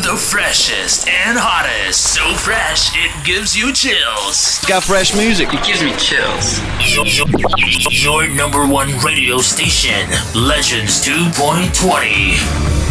The freshest and hottest. So fresh, it gives you chills. Got fresh music. It gives me chills. Your number one radio station, Legends 2.20.